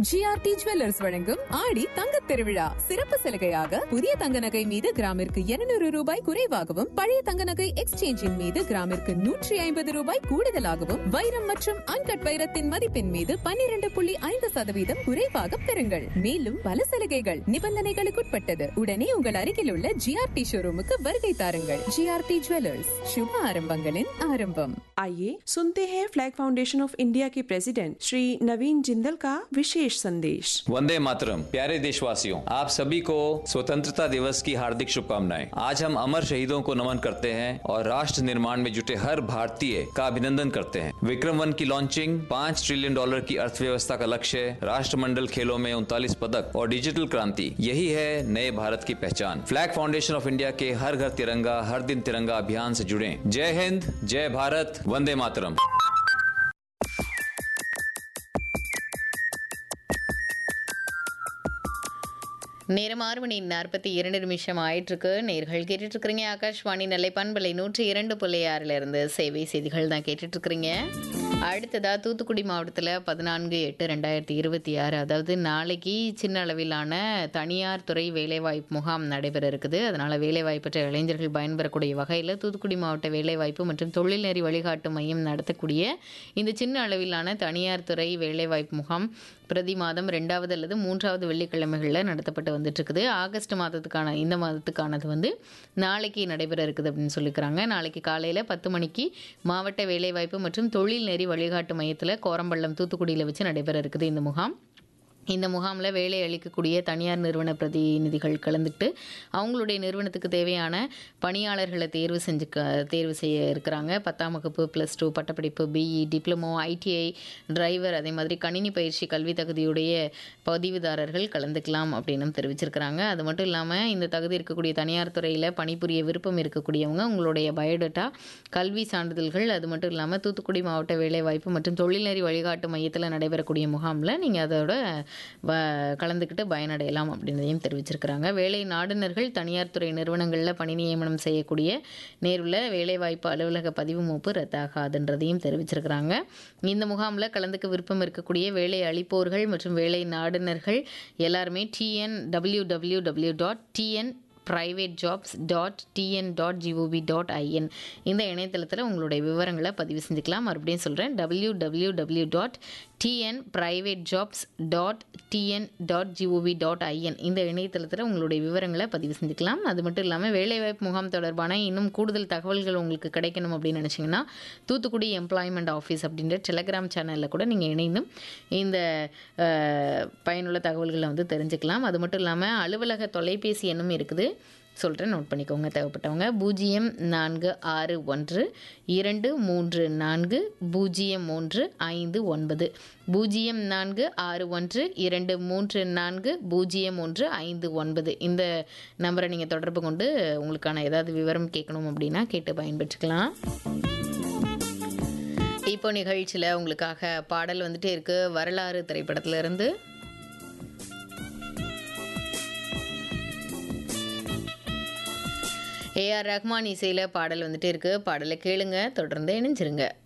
GRT jewellers வழங்கும் ஆடி தங்கத் திருவிழா சிறப்பு சலுகையாக புதிய தங்க நகை மீது கிராமிற்கு 200 ரூபாய் குறைவாகவும் பழைய தங்க நகை எக்ஸ்சேஞ்சின் மீது கிராமிற்கு 150 ரூபாய் கூடுதலாகவும் வைரம் மற்றும் அன்கட் வைரத்தின் மதிப்பின் மீது 12.5% குறைவாக பெறுங்கள். மேலும் பல சலுகைகள் நிபந்தனைகளுக்குட்பட்டது. உடனே உங்கள் அருகில் உள்ள ஜிஆர்டி ஷோரூமுக்கு வருகை தாருங்கள். ஜிஆர்டி ஜுவல்லர்ஸ், शुभ आरंभங்களின் आरंभम। आइए सुनते हैं फ्लैग फाउंडेशन ऑफ इंडिया के प्रेसिडेंट श्री नवीन जिंदल का विशेष संदेश। वंदे मातरम। प्यारे देशवासियों, आप सभी को स्वतंत्रता दिवस की हार्दिक शुभकामनाएं। आज हम अमर शहीदों को नमन करते हैं और राष्ट्र निर्माण में जुटे हर भारतीय का अभिनंदन करते हैं। विक्रम 1 की लॉन्चिंग, $5 ट्रिलियन की अर्थव्यवस्था का लक्ष्य, राष्ट्रमंडल खेलों में 39 पदक और डिजिटल क्रांति, यही है नए भारत की पहचान। फ्लैग फाउंडेशन ऑफ इंडिया के हर घर तिरंगा हर दिन तिरंगा अभियान से जुड़े। जय हिंद, जय भारत, वंदे मातरम। நேரம் 6:42 ஆயிட்டிருக்கு. நேர்கள் கேட்டுட்டு இருக்கிறீங்க ஆகாஷ்வாணி நெல்லை பண்பலை 102.6 சேவை செய்திகள் தான் கேட்டுட்டு இருக்கிறீங்க. அடுத்ததா தூத்துக்குடி மாவட்டத்தில் 14/8/2026 அதாவது நாளைக்கு சின்ன அளவிலான தனியார் துறை வேலைவாய்ப்பு முகாம் நடைபெற இருக்குது. அதனால் வேலைவாய்ப்பற்ற இளைஞர்கள் பயன்பெறக்கூடிய வகையில் தூத்துக்குடி மாவட்ட வேலைவாய்ப்பு மற்றும் தொழில்நெறி வழிகாட்டு மையம் நடத்தக்கூடிய இந்த சின்ன அளவிலான தனியார் துறை வேலைவாய்ப்பு முகாம் பிரதி மாதம் 2வது அல்லது 3வது வெள்ளிக்கிழமைகளில் நடத்தப்பட்டு வந்துட்டு இருக்குது. ஆகஸ்ட் மாதத்துக்கான இந்த மாதத்துக்கானது நாளைக்கு நடைபெற இருக்குது அப்படின்னு சொல்லிக்கிறாங்க. நாளைக்கு காலையில் 10 மணிக்கு மாவட்ட வேலைவாய்ப்பு மற்றும் தொழில் நெறி வழிகாட்டு மையத்தில் கோரம்பள்ளம் தூத்துக்குடியில் வச்சு நடைபெற இருக்குது இந்த முகாம். இந்த முகாமில் வேலை அளிக்கக்கூடிய தனியார் நிறுவன பிரதிநிதிகள் கலந்துட்டு அவங்களுடைய நிறுவனத்துக்கு தேவையான பணியாளர்களை தேர்வு செய்ய இருக்கிறாங்க. 10ஆம் வகுப்பு, +2 பட்டப்படிப்பு, பிஇ, டிப்ளமோ, ஐடிஐ, டிரைவர், அதே மாதிரி கணினி பயிற்சி கல்வி தகுதியுடைய பதிவுதாரர்கள் கலந்துக்கலாம் அப்படின்னு தெரிவிச்சிருக்கிறாங்க. அது மட்டும் இல்லாமல் இந்த தகுதி இருக்கக்கூடிய தனியார் துறையில் பணிபுரிய விருப்பம் இருக்கக்கூடியவங்க உங்களுடைய பயோடேட்டா, கல்வி சான்றிதழ்கள், அது மட்டும் இல்லாமல் தூத்துக்குடி மாவட்ட வேலைவாய்ப்பு மற்றும் தொழில்நெறி வழிகாட்டு மையத்தில் நடைபெறக்கூடிய முகாமில் நீங்கள் அதோட கலந்துக்கிட்டு பயனடையலாம் அப்படின்றதையும் தெரிவிச்சிருக்கிறாங்க. வேலை நாடுனர்கள் தனியார் துறை நிறுவனங்களில் பணி நியமனம் செய்யக்கூடிய நேருள்ள வேலைவாய்ப்பு அலுவலக பதிவு மூப்பு ரத்தாகாதுன்றதையும் தெரிவிச்சிருக்கிறாங்க. இந்த முகாமில் கலந்துக்க விருப்பம் இருக்கக்கூடிய வேலை அளிப்போர்கள் மற்றும் வேலை நாடுனர்கள் எல்லாருமே privatejobs.tn.gov.in இந்த இணையதளத்தில் உங்களுடைய விவரங்களை பதிவு செஞ்சுக்கலாம். மறுபடியும் சொல்கிறேன், www.tnprivatejobs.tn.gov.in இந்த இணையதளத்தில் உங்களுடைய விவரங்களை பதிவு செஞ்சுக்கலாம். அது மட்டும் இல்லாமல் வேலைவாய்ப்பு முகாம் தொடர்பான இன்னும் கூடுதல் தகவல்கள் உங்களுக்கு கிடைக்கணும் அப்படின்னு நினச்சிங்கன்னா தூத்துக்குடி எம்ப்ளாய்மெண்ட் ஆஃபீஸ் அப்படின்ற டெலகிராம் சேனலில் கூட நீங்கள் இணைந்தும் இந்த பயனுள்ள தகவல்களை தெரிஞ்சுக்கலாம். அது மட்டும் இல்லாமல் அலுவலக தொலைபேசி எண்ணும் இருக்குது, சொல்கிறேன், நோட் பண்ணிக்கோங்க தேவைப்பட்டவங்க. 0461 234 0159 0461 234 0159 இந்த நம்பரை நீங்கள் தொடர்பு கொண்டு உங்களுக்கான ஏதாவது விவரம் கேட்கணும் அப்படின்னா கேட்டு பயன்பெற்றுக்கலாம். இப்போ நிகழ்ச்சியில் உங்களுக்காக பாடல் வந்துட்டே இருக்கு. வரலாறு திரைப்படத்திலிருந்து ஏஆர் ரஹ்மான் இசையில் பாடல் வந்துட்டே இருக்கு. பாடலை கேளுங்க, தொடர்ந்து இணைஞ்சிருங்க.